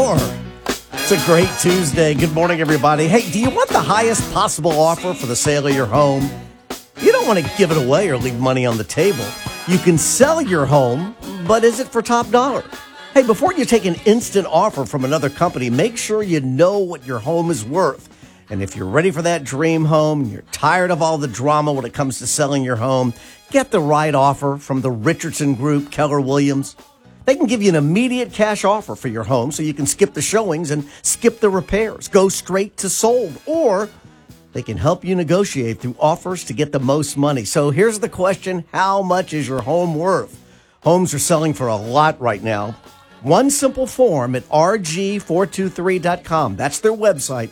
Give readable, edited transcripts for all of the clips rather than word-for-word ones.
more. It's a great Tuesday. Good morning, everybody. Hey, do you want the highest possible offer for the sale of your home? You don't want to give it away or leave money on the table. You can sell your home, but is it for top dollar? Hey, before you take an instant offer from another company, make sure you know what your home is worth. And if you're ready for that dream home, you're tired of all the drama when it comes to selling your home, get the right offer from the Richardson Group, Keller Williams. They can give you an immediate cash offer for your home so you can skip the showings and skip the repairs, go straight to sold, or they can help you negotiate through offers to get the most money. So here's the question: how much is your home worth? Homes are selling for a lot right now. One simple form at rg423.com. That's their website,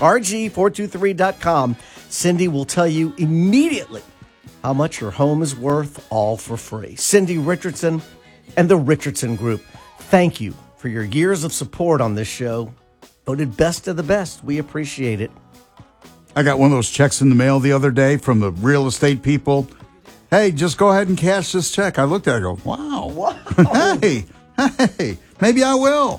rg423.com. Cindy will tell you immediately how much your home is worth, all for free. Cindy Richardson and the Richardson Group, thank you for your years of support on this show. Voted best of the best. We appreciate it. I got one of those checks in the mail the other day from the real estate people. Hey, just go ahead and cash this check. I looked at it and go, wow. hey, maybe I will.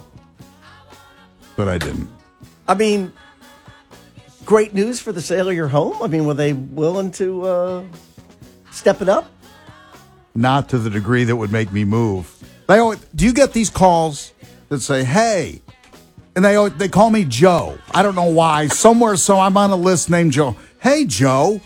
But I didn't. I mean, great news for the sale of your home. I mean, were they willing to step it up? Not to the degree that would make me move. Do you get these calls that say, hey, and they call me Joe. I don't know why. Somewhere, so I'm on a list named Joe. Hey, Joe,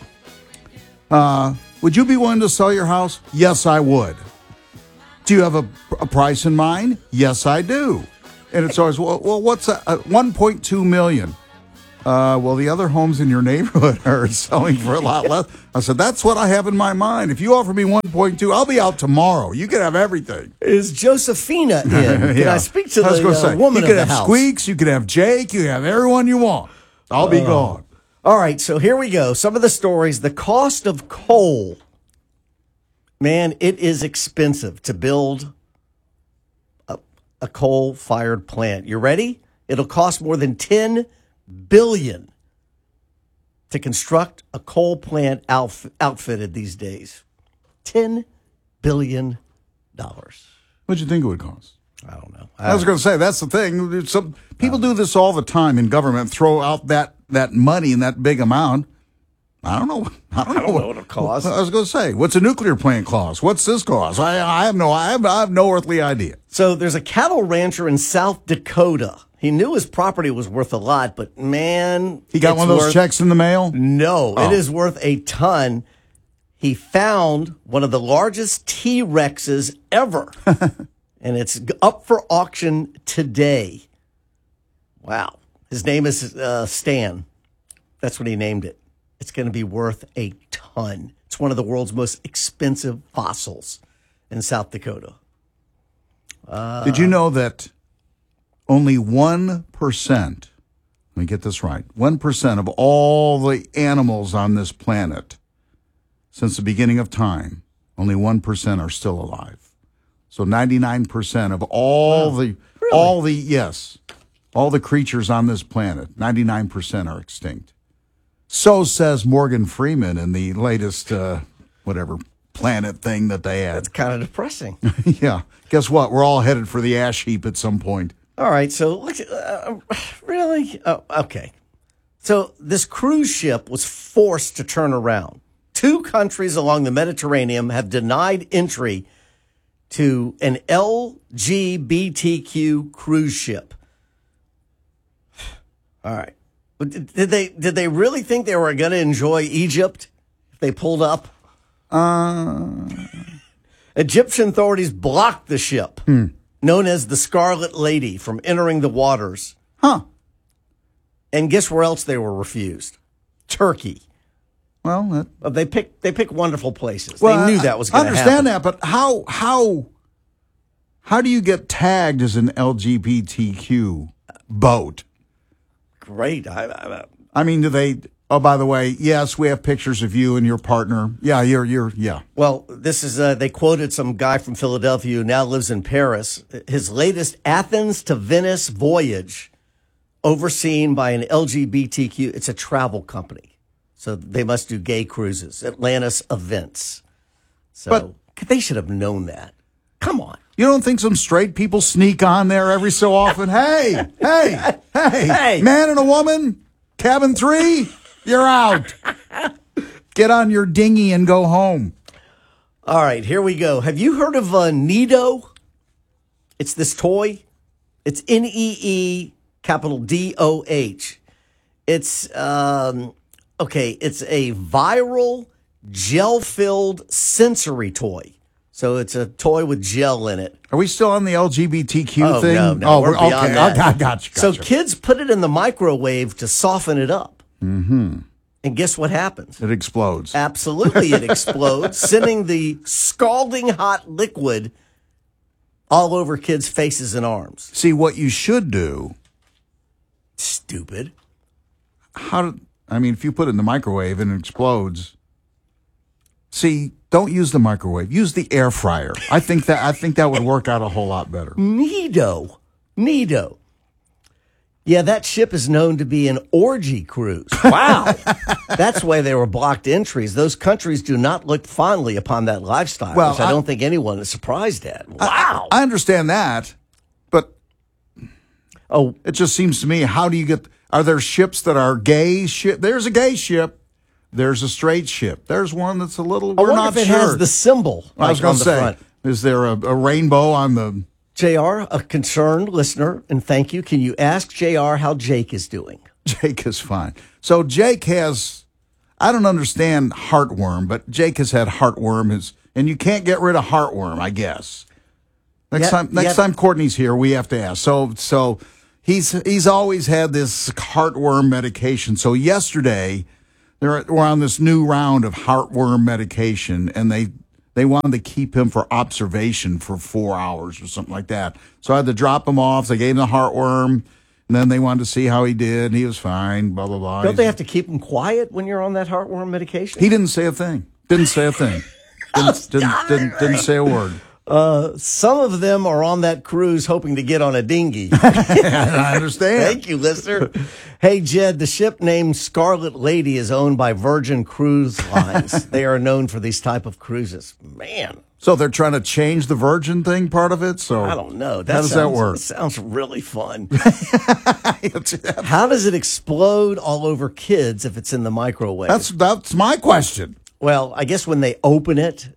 would you be willing to sell your house? Yes, I would. Do you have a price in mind? Yes, I do. And it's always, well what's $1.2 million? Well, the other homes in your neighborhood are selling for a lot less. I said, that's what I have in my mind. If you offer me 1.2, I'll be out tomorrow. You can have everything. Is Josephina in? Can Yeah. I speak to the woman you could of the have house? Squeaks. You could have Jake. You can have everyone you want. I'll be gone. All right, so here we go. Some of the stories. The cost of coal. Man, it is expensive to build a coal-fired plant. You ready? It'll cost more than $10 billion to construct a coal plant outfitted these days. $10 billion. What'd you think it would cost? I don't know. I was going to say, that's the thing. Some people do this all the time in government, throw out that money in that big amount. I don't know. I don't know what it costs. I was going to say, what's a nuclear plant cost? What's this cost? I have no earthly idea. So there's a cattle rancher in South Dakota. He knew his property was worth a lot, but man, he got one of those checks in the mail? No, It is worth a ton. He found one of the largest T-Rexes ever, and it's up for auction today. Wow. His name is Stan. That's what he named it. It's going to be worth a ton. It's one of the world's most expensive fossils in South Dakota. Did you know that only 1%, let me get this right, 1% of all the animals on this planet since the beginning of time, only 1% are still alive. So 99% of all all the creatures on this planet, 99% are extinct. So says Morgan Freeman in the latest, planet thing that they had. That's kind of depressing. Yeah. Guess what? We're all headed for the ash heap at some point. All right. So, really? Oh, okay. So this cruise ship was forced to turn around. 2 countries along the Mediterranean have denied entry to an LGBTQ cruise ship. All right. Did they really think they were going to enjoy Egypt if they pulled up? Egyptian authorities blocked the ship, known as the Scarlet Lady, from entering the waters. Huh. And guess where else they were refused? Turkey. Well, They pick wonderful places. They knew that was going to happen. I understand that, but how do you get tagged as an LGBTQ boat? Great. I mean, do they? Oh, by the way, yes, we have pictures of you and your partner. Yeah, yeah. Well, this is they quoted some guy from Philadelphia who now lives in Paris. His latest Athens to Venice voyage, overseen by an LGBTQ. It's a travel company, so they must do gay cruises. Atlantis Events. So but they should have known that. Come on. You don't think some straight people sneak on there every so often? Hey, man and a woman, cabin 3, you're out. Get on your dinghy and go home. All right, here we go. Have you heard of Needo? It's this toy. It's Needoh. It's it's a viral gel-filled sensory toy. So it's a toy with gel in it. Are we still on the LGBTQ thing? No, we're beyond that. Okay, gotcha. So kids put it in the microwave to soften it up. Mm-hmm. And guess what happens? It explodes. Absolutely, it explodes, sending the scalding hot liquid all over kids' faces and arms. See, what you should do... Stupid. If you put it in the microwave and it explodes... See, don't use the microwave. Use the air fryer. I think that would work out a whole lot better. Needo. Yeah, that ship is known to be an orgy cruise. Wow. That's why they were blocked entries. Those countries do not look fondly upon that lifestyle, which I don't think anyone is surprised at. Wow. I understand that, but it just seems to me, are there ships that are gay ship? There's a gay ship. There's a straight ship. There's one that's a little, we're not sure. I wonder if it has the symbol I was going to say, front. Is there a rainbow on the... JR, a concerned listener, and thank you. Can you ask JR how Jake is doing? Jake is fine. So Jake has, I don't understand heartworm, but Jake has had heartworm, and you can't get rid of heartworm, I guess. Next time Courtney's here, we have to ask. So he's always had this heartworm medication. So yesterday, we're on this new round of heartworm medication, and they wanted to keep him for observation for 4 hours or something like that. So I had to drop him off. They gave him the heartworm, and then they wanted to see how he did. He was fine, blah, blah, blah. Don't they have to keep him quiet when you're on that heartworm medication? He didn't say a thing. Didn't say a word. Some of them are on that cruise hoping to get on a dinghy. I understand. Thank you, listener. Hey, Jed, the ship named Scarlet Lady is owned by Virgin Cruise Lines. They are known for these type of cruises. Man. So they're trying to change the Virgin thing part of it? So I don't know. How does that work? It sounds really fun. How does it explode all over kids if it's in the microwave? That's my question. Well, I guess when they open it,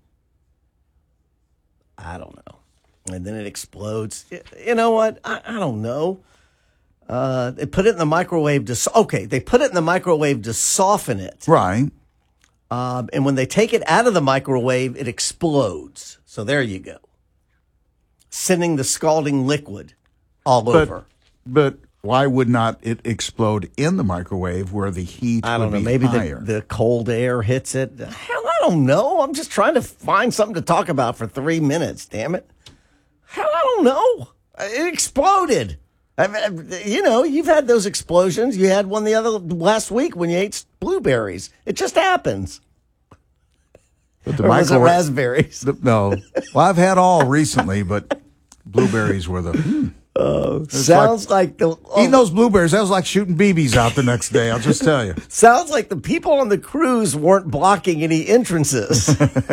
I don't know. And then it explodes. You know what? I don't know. They put it in the microwave they put it in the microwave to soften it. Right. And when they take it out of the microwave, it explodes. So there you go. Sending the scalding liquid all over. But why would not it explode in the microwave where the heat I don't know. Be maybe higher? the cold air hits it. Hell, I don't know. I'm just trying to find something to talk about for 3 minutes, damn it. Hell, I don't know. It exploded. You've had those explosions. You had one last week when you ate blueberries. It just happens. But the or was it raspberries? No. Well, I've had all recently, but blueberries were the... sounds like eating those blueberries, that was like shooting BBs out the next day, I'll just tell you. Sounds like the people on the cruise weren't blocking any entrances.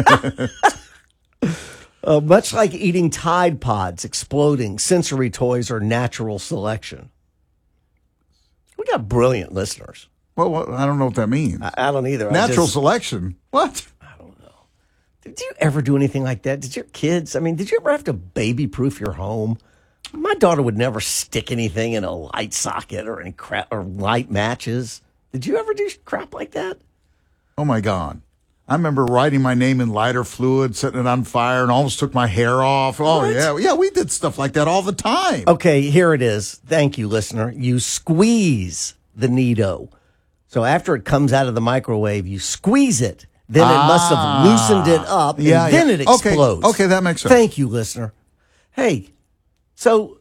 Much like eating Tide Pods, exploding, sensory toys are natural selection. We got brilliant listeners. Well, I don't know what that means. I don't either. Natural selection? What? I don't know. Did you ever do anything like that? Did your kids, did you ever have to baby-proof your home? My daughter would never stick anything in a light socket or any crap or light matches. Did you ever do crap like that? Oh, my God. I remember writing my name in lighter fluid, setting it on fire, and almost took my hair off. Oh, what? Yeah, we did stuff like that all the time. Okay, here it is. Thank you, listener. You squeeze the Needo. So after it comes out of the microwave, you squeeze it. Then it must have loosened it up, and then it explodes. Okay, that makes sense. Thank you, listener. Hey, so,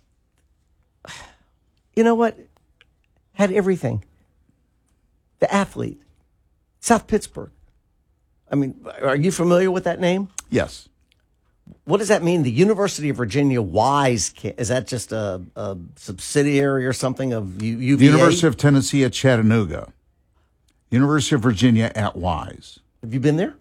you know what? Had everything. The athlete. South Pittsburgh. Are you familiar with that name? Yes. What does that mean? The University of Virginia Wise, is that just a subsidiary or something of UVA? The University of Tennessee at Chattanooga. University of Virginia at Wise. Have you been there?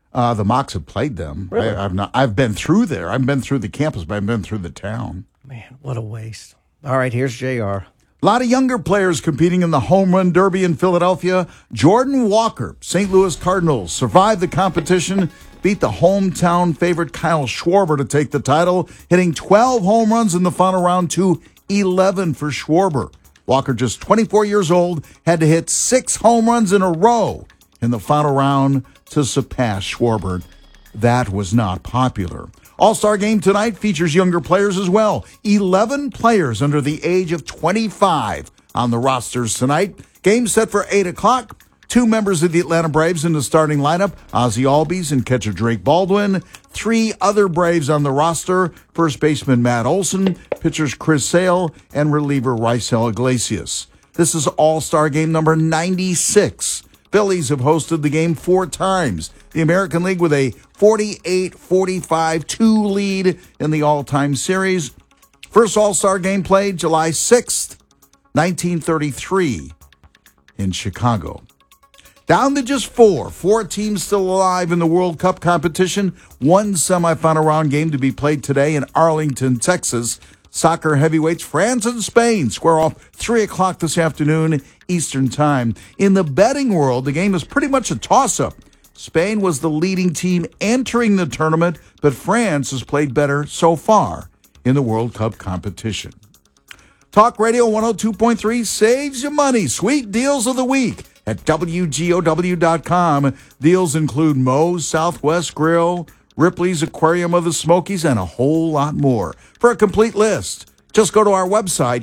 The Mocs have played them. Really? I've been through there. I've been through the campus, but I've been through the town. Man, what a waste. All right, here's JR. A lot of younger players competing in the home run derby in Philadelphia. Jordan Walker, St. Louis Cardinals, survived the competition, beat the hometown favorite Kyle Schwarber to take the title, hitting 12 home runs in the final round to 11 for Schwarber. Walker, just 24 years old, had to hit 6 home runs in a row in the final round to surpass Schwarber. That was not popular. All-Star Game tonight features younger players as well. 11 players under the age of 25 on the rosters tonight. Game set for 8 o'clock. 2 members of the Atlanta Braves in the starting lineup, Ozzie Albies and catcher Drake Baldwin. 3 other Braves on the roster, first baseman Matt Olson, pitchers Chris Sale, and reliever Raisel Iglesias. This is All-Star Game number 96. Phillies have hosted the game 4 times. The American League with a 48-45-2 lead in the all-time series. First All-Star Game played July 6th, 1933 in Chicago. Down to just 4 teams still alive in the World Cup competition. 1 semifinal round game to be played today in Arlington, Texas. Soccer heavyweights France and Spain square off 3 o'clock this afternoon Eastern Time. In the betting world, the game is pretty much a toss-up. Spain was the leading team entering the tournament, but France has played better so far in the World Cup competition. Talk Radio 102.3 saves you money. Sweet deals of the week at WGOW.com. Deals include Moe's Southwest Grill, Ripley's Aquarium of the Smokies, and a whole lot more. For a complete list, just go to our website,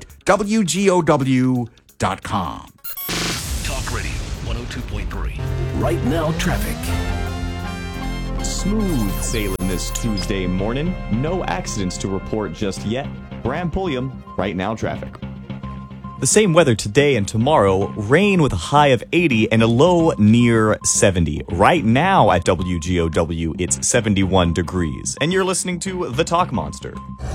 WGOW.com. Talk Radio 102.3. Right now, traffic. Smooth sailing this Tuesday morning. No accidents to report just yet. Graham Pulliam, Right Now traffic. The same weather today and tomorrow. Rain with a high of 80 and a low near 70. Right now at WGOW, it's 71 degrees. And you're listening to The Talk Monster.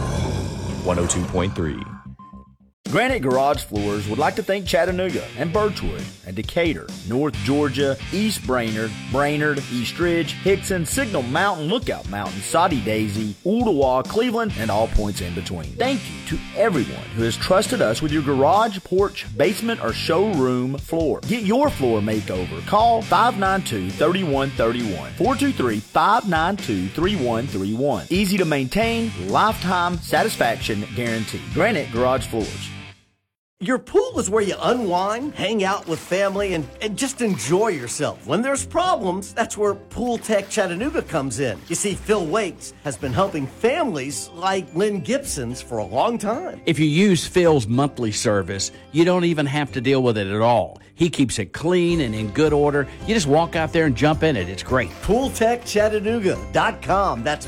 102.3. Granite Garage Floors would like to thank Chattanooga and Birchwood and Decatur, North Georgia, East Brainerd, East Ridge, Hickson, Signal Mountain, Lookout Mountain, Soddy Daisy, Ooltewah, Cleveland, and all points in between. Thank you to everyone who has trusted us with your garage, porch, basement, or showroom floor. Get your floor makeover. Call 592-3131. 423-592-3131. Easy to maintain, lifetime satisfaction guarantee. Granite Garage Floors. Your pool is where you unwind, hang out with family, and just enjoy yourself. When there's problems, that's where Pool Tech Chattanooga comes in. You see, Phil Wakes has been helping families like Lynn Gibson's for a long time. If you use Phil's monthly service, you don't even have to deal with it at all. He keeps it clean and in good order. You just walk out there and jump in it. It's great. PoolTechChattanooga.com. That's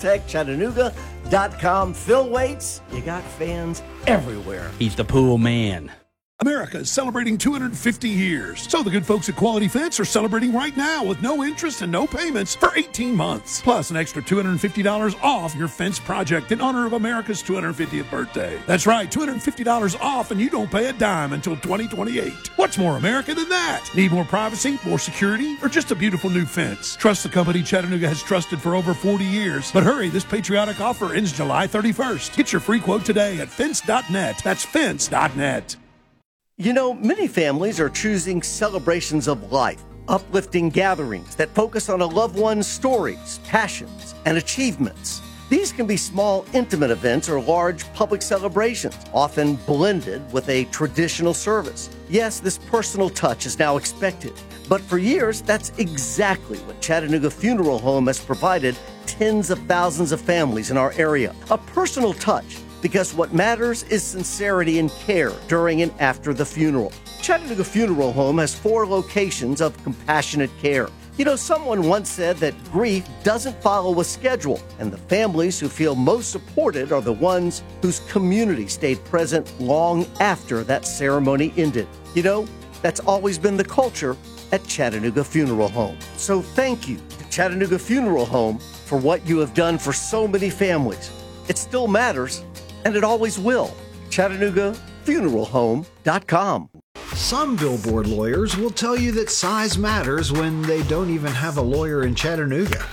PoolTechChattanooga.com. Phil Waits, you got fans everywhere. He's the pool man. America is celebrating 250 years. So the good folks at Quality Fence are celebrating right now with no interest and no payments for 18 months. Plus an extra $250 off your fence project in honor of America's 250th birthday. That's right, $250 off and you don't pay a dime until 2028. What's more America than that? Need more privacy, more security, or just a beautiful new fence? Trust the company Chattanooga has trusted for over 40 years. But hurry, this patriotic offer ends July 31st. Get your free quote today at fence.net. That's fence.net. You know, many families are choosing celebrations of life, uplifting gatherings that focus on a loved one's stories, passions, and achievements. These can be small, intimate events or large public celebrations, often blended with a traditional service. Yes, this personal touch is now expected, but for years, that's exactly what Chattanooga Funeral Home has provided tens of thousands of families in our area. A personal touch, because what matters is sincerity and care during and after the funeral. Chattanooga Funeral Home has 4 locations of compassionate care. You know, someone once said that grief doesn't follow a schedule, and the families who feel most supported are the ones whose community stayed present long after that ceremony ended. You know, that's always been the culture at Chattanooga Funeral Home. So thank you to Chattanooga Funeral Home for what you have done for so many families. It still matters, and it always will. ChattanoogaFuneralHome.com. Some billboard lawyers will tell you that size matters when they don't even have a lawyer in Chattanooga.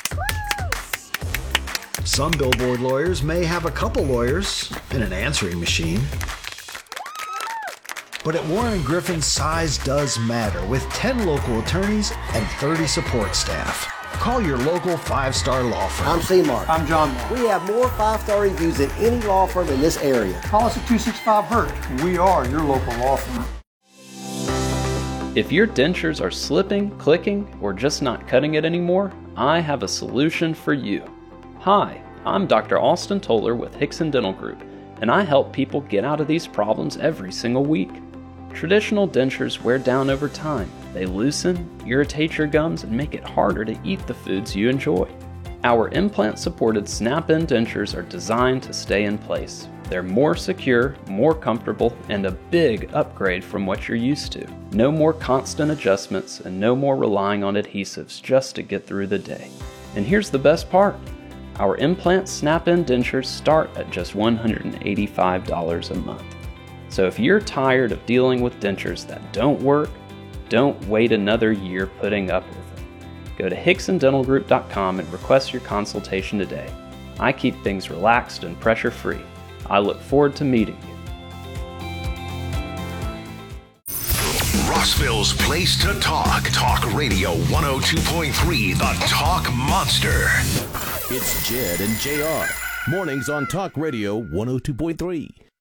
Some billboard lawyers may have a couple lawyers and an answering machine. But at Warren & Griffin, size does matter with 10 local attorneys and 30 support staff. Call your local 5-star law firm. I'm C-Mark. I'm John Mark. We have more 5-star reviews than any law firm in this area. Call us at 265-HURT. We are your local law firm. If your dentures are slipping, clicking, or just not cutting it anymore, I have a solution for you. Hi, I'm Dr. Austin Toller with Hickson Dental Group, and I help people get out of these problems every single week. Traditional dentures wear down over time. They loosen, irritate your gums, and make it harder to eat the foods you enjoy. Our implant-supported snap-in dentures are designed to stay in place. They're more secure, more comfortable, and a big upgrade from what you're used to. No more constant adjustments and no more relying on adhesives just to get through the day. And here's the best part. Our implant snap-in dentures start at just $185 a month. So if you're tired of dealing with dentures that don't work, don't wait another year putting up with it. Go to HicksonDentalGroup.com and request your consultation today. I keep things relaxed and pressure-free. I look forward to meeting you. Rossville's place to talk. Talk Radio 102.3, the Talk Monster. It's Jed and JR. Mornings on Talk Radio 102.3.